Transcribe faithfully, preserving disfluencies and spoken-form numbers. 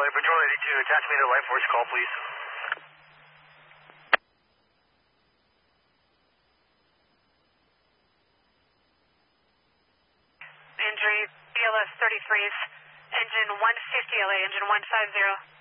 Patrol eighty-two, attach me to Life Force call, please. Injury, B L S thirty-threes, engine one fifty L A, engine one fifty.